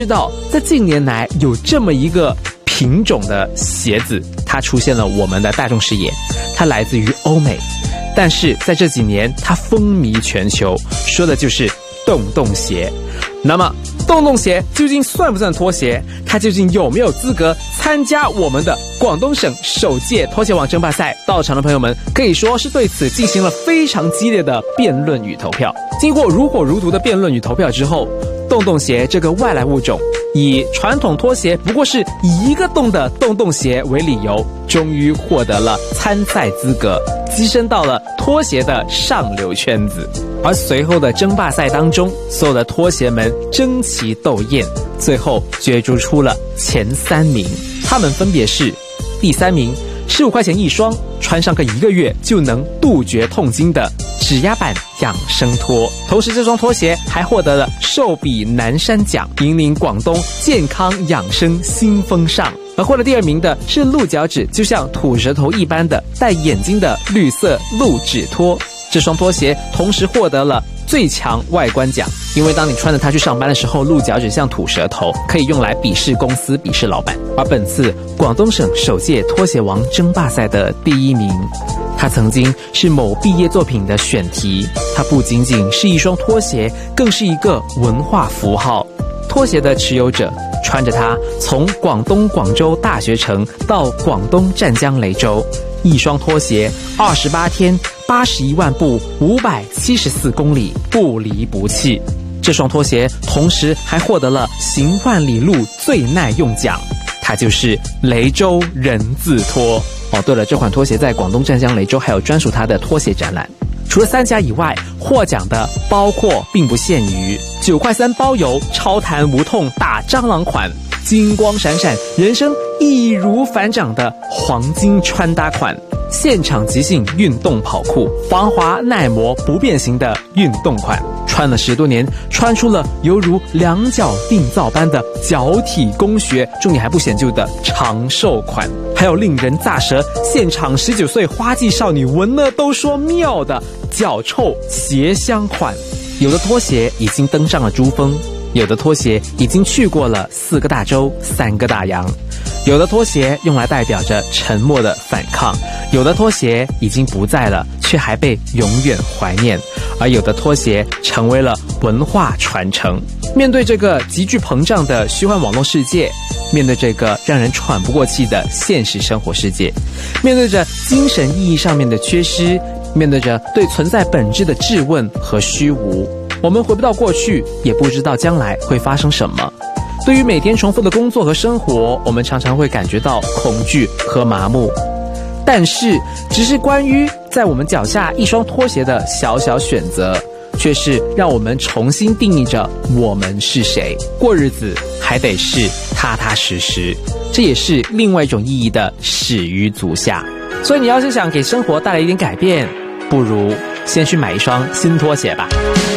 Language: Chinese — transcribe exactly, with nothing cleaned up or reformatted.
知道在近年来有这么一个品种的鞋子，它出现了我们的大众视野，它来自于欧美，但是在这几年它风靡全球，说的就是洞洞鞋。那么洞洞鞋究竟算不算拖鞋？它究竟有没有资格参加我们的广东省首届拖鞋王争霸赛？到场的朋友们可以说是对此进行了非常激烈的辩论与投票。经过如火如荼的辩论与投票之后，洞洞鞋这个外来物种以传统拖鞋不过是一个洞的洞洞鞋为理由，终于获得了参赛资格，跻身到了拖鞋的上流圈子。而随后的争霸赛当中，所有的拖鞋们争奇斗艳，最后角逐出了前三名。他们分别是：第三名十五块钱一双，穿上个一个月就能杜绝痛经的指压板养生拖，同时这双拖鞋还获得了寿比南山奖，引领广东健康养生新风尚。而获得第二名的是鹿角趾就像吐舌头一般的带眼睛的绿色鹿趾拖，这双拖鞋同时获得了最强外观奖，因为当你穿着它去上班的时候，鹿角趾像吐舌头，可以用来鄙视公司鄙视老板。而本次广东省首届拖鞋王争霸赛的第一名，它曾经是某毕业作品的选题，它不仅仅是一双拖鞋，更是一个文化符号。拖鞋的持有者穿着它从广东广州大学城到广东湛江雷州，一双拖鞋二十八天八十一万步五百七十四公里不离不弃。这双拖鞋同时还获得了行万里路最耐用奖，它就是雷州人字拖。哦，对了，这款拖鞋在广东湛江雷州还有专属它的拖鞋展览。除了三家以外，获奖的包括并不限于九块三包邮超弹无痛打蟑螂款，金光闪闪人生易如反掌的黄金穿搭款，现场即兴运动跑裤，防滑耐磨不变形的运动款，穿了十多年，穿出了犹如两脚定造般的脚体工学，重点还不显旧的长寿款，还有令人咋舌，现场十九岁花季少女闻了都说妙的脚臭鞋香款。有的拖鞋已经登上了珠峰，有的拖鞋已经去过了四个大洲三个大洋，有的拖鞋用来代表着沉默的反抗，有的拖鞋已经不在了，却还被永远怀念，而有的拖鞋成为了文化传承。面对这个急剧膨胀的虚幻网络世界，面对这个让人喘不过气的现实生活世界，面对着精神意义上面的缺失，面对着对存在本质的质问和虚无，我们回不到过去，也不知道将来会发生什么。对于每天重复的工作和生活，我们常常会感觉到恐惧和麻木，但是只是关于在我们脚下一双拖鞋的小小选择，却是让我们重新定义着我们是谁。过日子还得是踏踏实实，这也是另外一种意义的始于足下。所以你要是想给生活带来一点改变，不如先去买一双新拖鞋吧。